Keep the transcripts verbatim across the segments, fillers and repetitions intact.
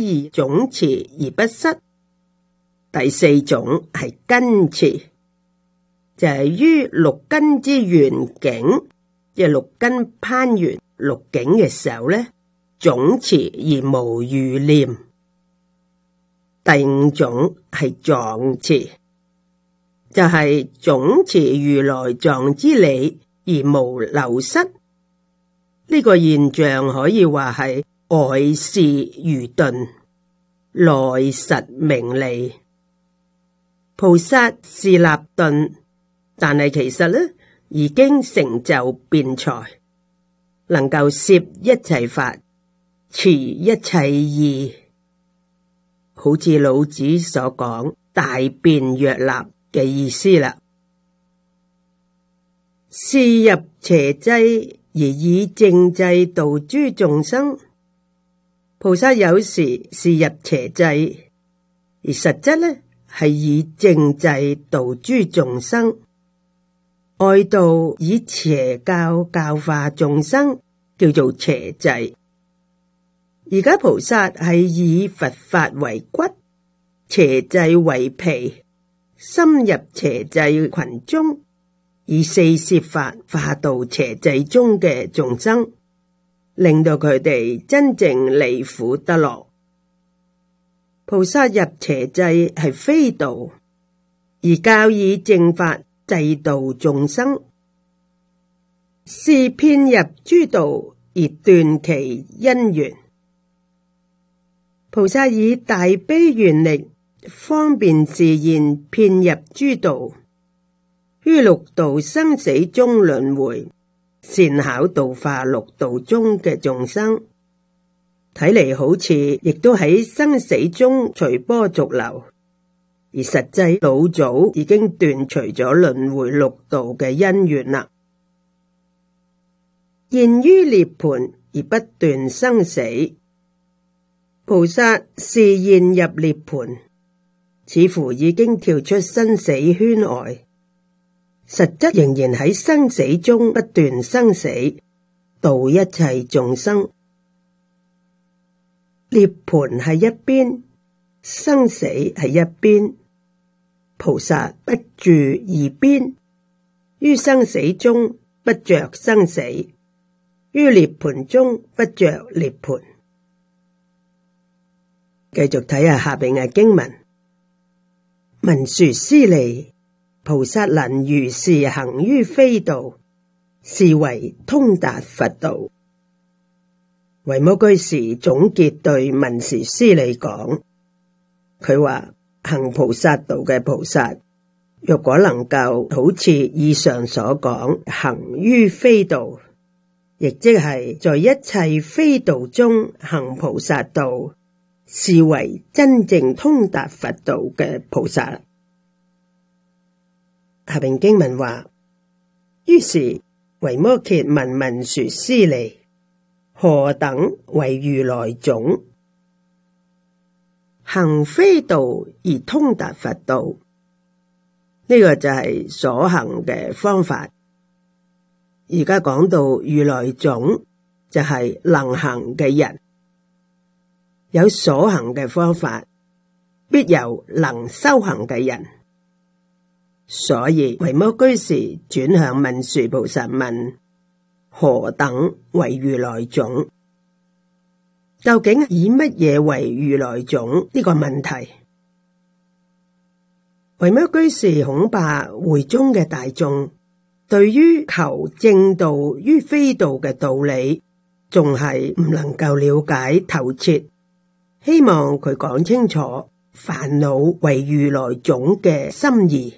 以總持而不失。第四種係根持，就係、是、於六根之緣境，即係六根攀緣六境嘅時候咧，總持而無餘念。第五種係狀持，就係、是、總持如來藏之理而無流失。呢、這個現象可以話係外事愚鈍，內實明利。菩薩是立頓，但係其實咧已經成就辯才，能夠攝一切法，持一切義，好似老子所講大辯若立嘅意思啦。是入邪制而以正制度諸眾生。菩薩有時是入邪制，而實質呢係以正制度諸眾生。外道以邪教教化眾生，叫做邪制。而家菩薩係以佛法為骨，邪制為皮，深入邪制群中，以四攝法化導邪制中嘅眾生，令到佢哋真正離苦得樂。菩薩入邪制係非道，而教以正法制度眾生，是遍入諸道而斷其因緣。菩薩以大悲願力方便示現遍入諸道，於六道生死中輪迴，善巧度化六道中嘅眾生。睇嚟好似亦都喺生死中隨波逐流，而實際老早已經斷除咗輪迴六道嘅因緣啦。現於涅槃而不斷生死，菩薩是現入涅槃，似乎已經跳出生死圈外，實質仍然喺生死中不斷生死，度一切眾生。涅槃係一邊，生死係一邊，菩薩不住二邊，於生死中不着生死，於涅槃中不着涅槃。繼續睇下下邊嘅經文，文殊師利，菩薩能如是行於非道，是為通達佛道。維摩居士總結對文殊師利講，佢話行菩薩道嘅菩薩，若果能夠好似以上所講行於非道，亦即係在一切非道中行菩薩道，是為真正通達佛道嘅菩薩。下邊經文話，於是維摩詰問文殊師利，何等為如來種？行非道而通達佛道，呢、這個就係所行嘅方法。而家講到如來種，就係、是、能行嘅人，有所行嘅方法，必有能修行嘅人。所以維摩居士轉向文殊菩薩問，何等為如來種？究竟以乜嘢為如來種呢個問題？維摩居士恐怕會中嘅大眾對於求正道於非道嘅道理，仲係唔能夠了解透徹，希望佢講清楚煩惱為如來種嘅心意。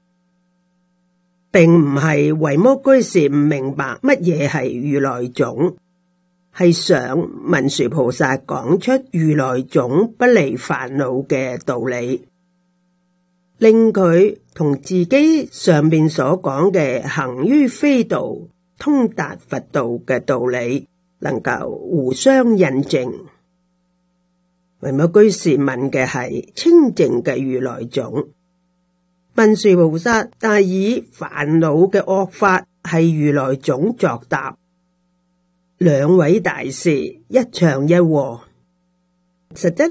並唔係維摩居士唔明白乜嘢係如來種，係想文殊菩薩講出如來種不離煩惱嘅道理，令佢同自己上面所講嘅行於非道、通達佛道嘅道理能夠互相印證。維摩居士問嘅係清淨嘅如來種。文殊菩薩但以煩惱嘅惡法係如來種作答，兩位大士一唱一和，實質